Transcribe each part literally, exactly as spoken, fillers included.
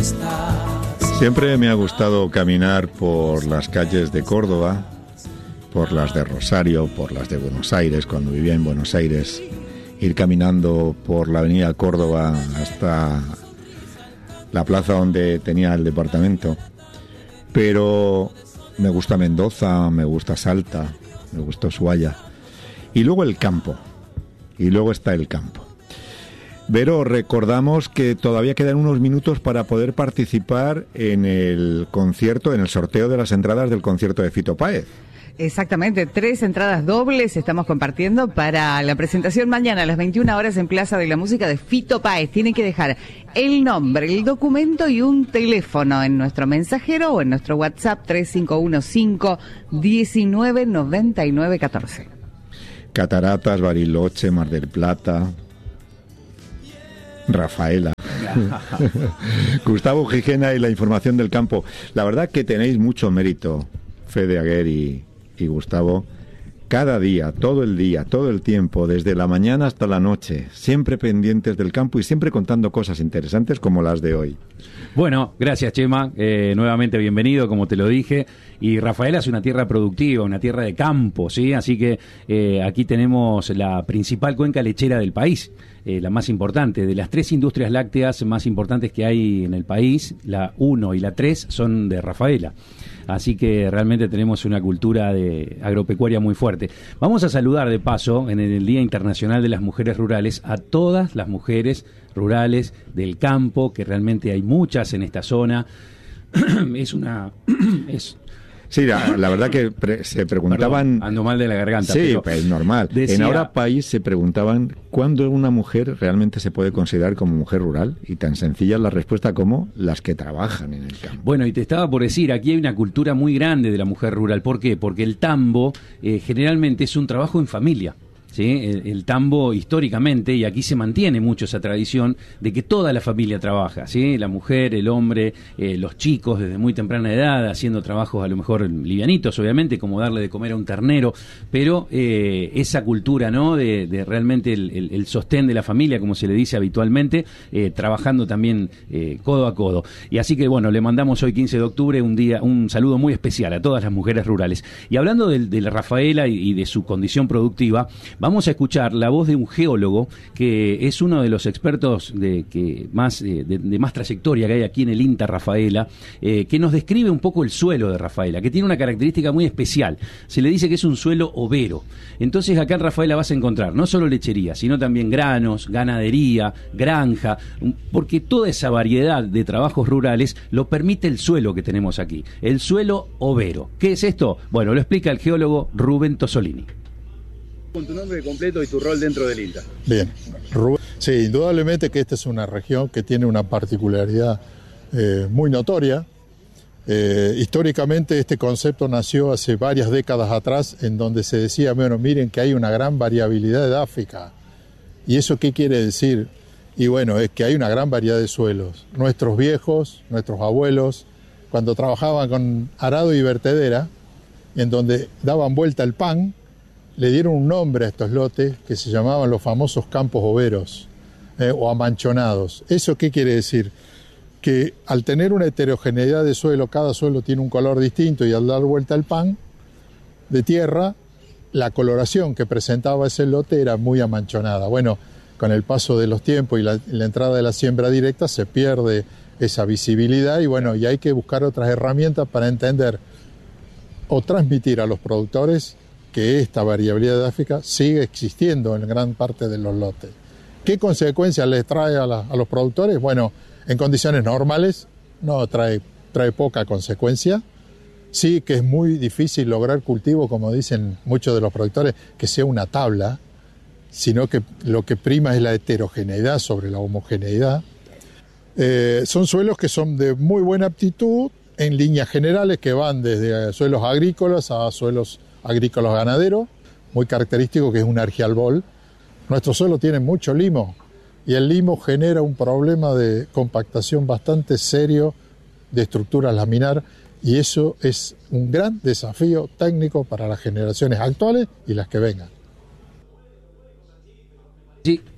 estás. Siempre me ha gustado caminar por las calles de Córdoba, por las de Rosario, por las de Buenos Aires, cuando vivía en Buenos Aires, ir caminando por la avenida Córdoba hasta la plaza donde tenía el departamento. Pero me gusta Mendoza, me gusta Salta, me gusta Ushuaia. Y luego el campo, y luego está el campo. Vero, recordamos que todavía quedan unos minutos para poder participar en el concierto, en el sorteo de las entradas del concierto de Fito Páez. Exactamente, tres entradas dobles estamos compartiendo para la presentación mañana a las veintiuna horas en Plaza de la Música de Fito Páez. Tienen que dejar el nombre, el documento y un teléfono en nuestro mensajero o en nuestro WhatsApp tres cinco uno cinco, diecinueve noventa y nueve catorce. Cataratas, Bariloche, Mar del Plata, Rafaela. Gustavo Gijena y la información del campo. La verdad que tenéis mucho mérito, Fede Aguer y, y Gustavo. Cada día, todo el día, todo el tiempo, desde la mañana hasta la noche, siempre pendientes del campo y siempre contando cosas interesantes como las de hoy. Bueno, gracias Chema, eh, nuevamente bienvenido, como te lo dije. Y Rafaela es una tierra productiva, una tierra de campo, ¿sí? Así que eh, aquí tenemos la principal cuenca lechera del país, eh, la más importante. De las tres industrias lácteas más importantes que hay en el país, la uno y la tres son de Rafaela. Así que realmente tenemos una cultura de agropecuaria muy fuerte. Vamos a saludar de paso, en el Día Internacional de las Mujeres Rurales, a todas las mujeres rurales del campo, que realmente hay muchas en esta zona. Es una... es Sí, la, la verdad que pre, se preguntaban... Perdón, ando mal de la garganta. Sí, pero pues es normal. Decía, en Ahora País se preguntaban cuándo una mujer realmente se puede considerar como mujer rural, y tan sencilla es la respuesta como las que trabajan en el campo. Bueno, y te estaba por decir, aquí hay una cultura muy grande de la mujer rural. ¿Por qué? Porque el tambo eh, generalmente es un trabajo en familia. ¿Sí? El, el tambo históricamente, y aquí se mantiene mucho esa tradición de que toda la familia trabaja, ¿sí? La mujer, el hombre, eh, los chicos desde muy temprana edad haciendo trabajos a lo mejor livianitos, obviamente, como darle de comer a un ternero, pero eh, esa cultura, ¿no? De, de realmente el, el, el sostén de la familia, como se le dice habitualmente, eh, trabajando también eh, codo a codo. Y así que bueno, le mandamos hoy quince de octubre un día, un saludo muy especial a todas las mujeres rurales. Y hablando de, de la Rafaela y, y de su condición productiva, vamos a escuchar la voz de un geólogo que es uno de los expertos de, que más, de, de más trayectoria que hay aquí en el INTA Rafaela, eh, que nos describe un poco el suelo de Rafaela, que tiene una característica muy especial. Se le dice que es un suelo overo. Entonces acá en Rafaela vas a encontrar no solo lechería, sino también granos, ganadería, granja, porque toda esa variedad de trabajos rurales lo permite el suelo que tenemos aquí, el suelo overo. ¿Qué es esto? Bueno, lo explica el geólogo Rubén Tosolini. Con tu nombre completo y tu rol dentro del INTA. Bien, Rubén. Sí, indudablemente que esta es una región que tiene una particularidad eh, muy notoria. Eh, históricamente este concepto nació hace varias décadas atrás, en donde se decía, bueno, miren que hay una gran variabilidad edáfica. ¿Y eso qué quiere decir? Y bueno, es que hay una gran variedad de suelos. Nuestros viejos, nuestros abuelos, cuando trabajaban con arado y vertedera, en donde daban vuelta el pan, le dieron un nombre a estos lotes que se llamaban los famosos campos overos eh, o amanchonados. ¿Eso qué quiere decir? Que al tener una heterogeneidad de suelo, cada suelo tiene un color distinto, y al dar vuelta el pan de tierra, la coloración que presentaba ese lote era muy amanchonada. Bueno, con el paso de los tiempos y la, la entrada de la siembra directa se pierde esa visibilidad, y bueno, y hay que buscar otras herramientas para entender o transmitir a los productores que esta variabilidad edáfica sigue existiendo en gran parte de los lotes. ¿Qué consecuencias les trae a, la, a los productores? Bueno, en condiciones normales no trae, trae poca consecuencia. Sí que es muy difícil lograr cultivo, como dicen muchos de los productores, que sea una tabla, sino que lo que prima es la heterogeneidad sobre la homogeneidad. Eh, son suelos que son de muy buena aptitud en líneas generales, que van desde suelos agrícolas a suelos agrícolas ganaderos, muy característico que es un argialbol. Nuestro suelo tiene mucho limo, y el limo genera un problema de compactación bastante serio de estructuras laminar, y eso es un gran desafío técnico para las generaciones actuales y las que vengan. Sí.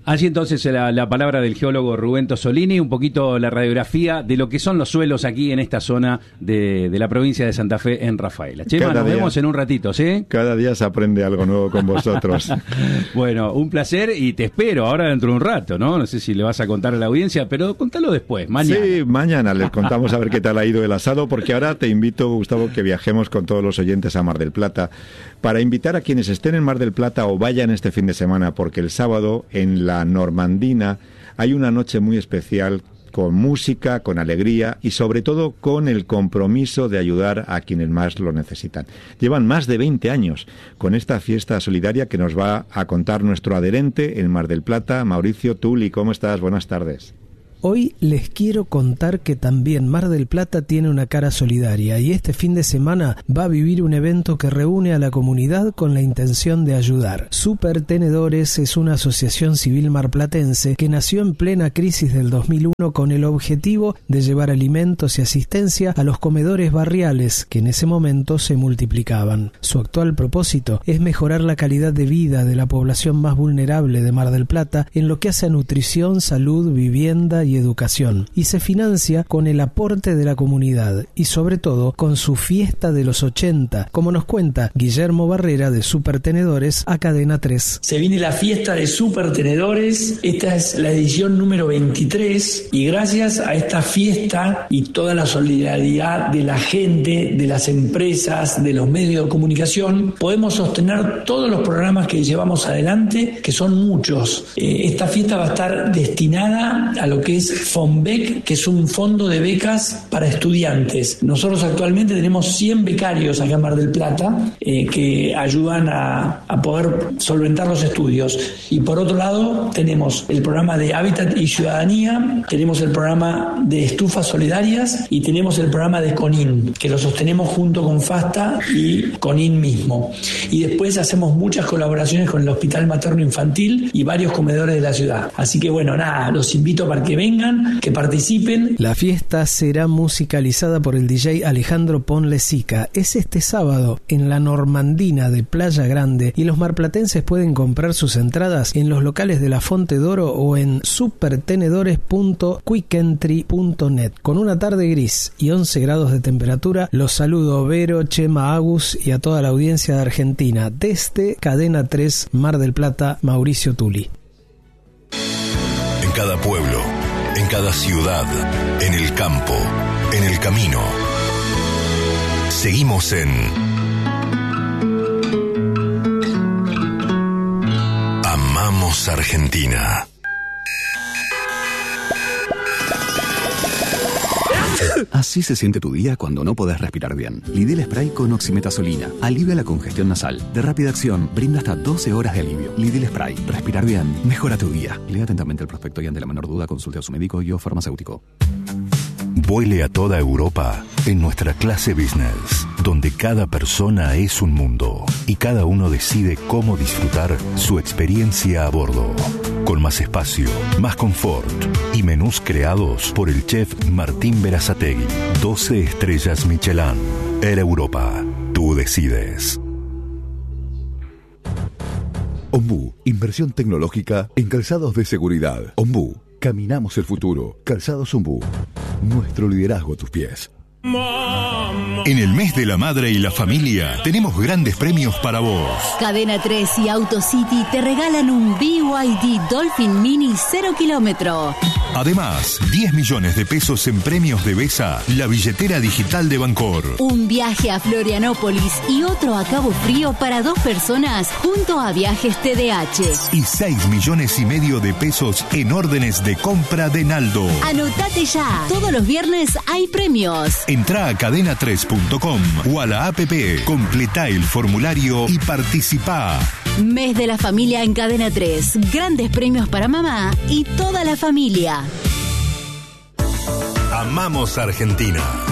Allí entonces la, la palabra del geólogo Rubén Tosolini, un poquito la radiografía de lo que son los suelos aquí en esta zona de, de la provincia de Santa Fe en Rafaela. Chema, Cada nos día, vemos en un ratito, ¿sí? Cada día se aprende algo nuevo con vosotros. Bueno, un placer y te espero ahora dentro de un rato, ¿no? No sé si le vas a contar a la audiencia, pero contalo después, mañana. Sí, mañana les contamos a ver qué tal ha ido el asado, porque ahora te invito, Gustavo, que viajemos con todos los oyentes a Mar del Plata, para invitar a quienes estén en Mar del Plata o vayan este fin de semana, porque el sábado en la Normandina hay una noche muy especial con música, con alegría y sobre todo con el compromiso de ayudar a quienes más lo necesitan. Llevan más de veinte años con esta fiesta solidaria que nos va a contar nuestro adherente en Mar del Plata, Mauricio Tuli. ¿Cómo estás? Buenas tardes. Hoy les quiero contar que también Mar del Plata tiene una cara solidaria y este fin de semana va a vivir un evento que reúne a la comunidad con la intención de ayudar. Super Tenedores es una asociación civil marplatense que nació en plena crisis del dos mil uno con el objetivo de llevar alimentos y asistencia a los comedores barriales que en ese momento se multiplicaban. Su actual propósito es mejorar la calidad de vida de la población más vulnerable de Mar del Plata en lo que hace a nutrición, salud, vivienda y educación, y se financia con el aporte de la comunidad y sobre todo con su fiesta de los ochenta, como nos cuenta Guillermo Barrera de Super Tenedores a Cadena tres. Se viene la fiesta de Super Tenedores, esta es la edición número veintitrés y gracias a esta fiesta y toda la solidaridad de la gente, de las empresas, de los medios de comunicación, podemos sostener todos los programas que llevamos adelante, que son muchos. Eh, esta fiesta va a estar destinada a lo que es FONBEC, que es un fondo de becas para estudiantes. Nosotros actualmente tenemos cien becarios acá en Mar del Plata eh, que ayudan a, a poder solventar los estudios. Y por otro lado tenemos el programa de Hábitat y Ciudadanía, tenemos el programa de Estufas Solidarias y tenemos el programa de CONIN, que lo sostenemos junto con FASTA y CONIN mismo. Y después hacemos muchas colaboraciones con el Hospital Materno Infantil y varios comedores de la ciudad. Así que bueno, nada, los invito para que vengan, que participen. La fiesta será musicalizada por el D J Alejandro Ponlesica. Es este sábado en la Normandina de Playa Grande y los marplatenses pueden comprar sus entradas en los locales de la Fonte d'Oro o en supertenedores punto quickentry punto net. Con una tarde gris y once grados de temperatura, los saludo Vero, Chema, Agus y a toda la audiencia de Argentina. Desde Cadena tres, Mar del Plata, Mauricio Tuli. En cada pueblo, en cada ciudad, en el campo, en el camino. Seguimos en Amamos Argentina. Así se siente tu día cuando no podés respirar bien. Lidl Spray con oximetazolina alivia la congestión nasal. De rápida acción, brinda hasta doce horas de alivio. Lidl Spray. Respirar bien mejora tu día. Lea atentamente el prospecto y ante la menor duda consulte a su médico y o farmacéutico. Vuele a toda Europa en nuestra clase business, donde cada persona es un mundo y cada uno decide cómo disfrutar su experiencia a bordo. Con más espacio, más confort y menús creados por el chef Martín Berazategui. doce estrellas Michelin. Air Europa. Tú decides. Ombú, inversión tecnológica en calzados de seguridad. Ombú, caminamos el futuro. Calzados Ombú, nuestro liderazgo a tus pies. En el mes de la madre y la familia tenemos grandes premios para vos. Cadena tres y AutoCity te regalan un B Y D Dolphin Mini cero kilómetro. Además, diez millones de pesos en premios de Besa, la billetera digital de Bancor. Un viaje a Florianópolis y otro a Cabo Frío para dos personas junto a Viajes T D H. Y seis millones y medio de pesos en órdenes de compra de Naldo. Anotate ya. Todos los viernes hay premios. Entrá a cadena tres punto com o a la app, completá el formulario y participá. Mes de la familia en Cadena tres. Grandes premios para mamá y toda la familia. Amamos Argentina.